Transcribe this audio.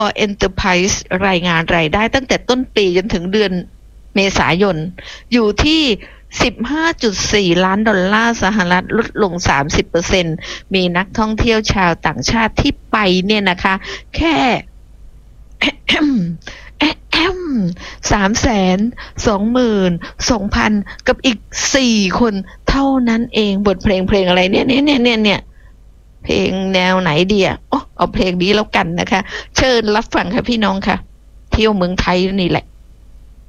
Enterprise รายงานรายได้ตั้งแต่ต้นปีจนถึงเดือนเมษายนอยู่ที่ 15.4 ล้านดอลลาร์สหรัฐลดลง 30% มีนักท่องเที่ยวชาวต่างชาติที่ไปเนี่ยนะคะแค่ 322,000 กับอีก4คนเท่านั้นเองบทเพลงอะไรเนี่ยเพลงแนวไหนดีอ่ะเอาเพลงนี้แล้วกันนะคะเชิญรับฟังค่ะพี่น้องค่ะเที่ยวเมืองไทยนี่แหละ